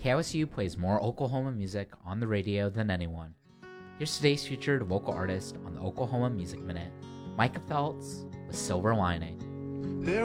KOSU plays more Oklahoma music on the radio than anyone. Here's today's featured local artist on the Oklahoma Music Minute, Micah Phelps with Silver Lining.